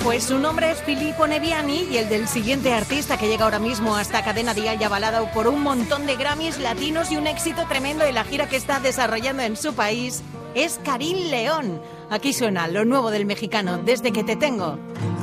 Pues su nombre es Filippo Neviani y el del siguiente artista que llega ahora mismo hasta Cadena Dial y avalado por un montón de Grammys latinos y un éxito tremendo en la gira que está desarrollando en su país es Karim León. Aquí suena lo nuevo del mexicano, Desde que te tengo.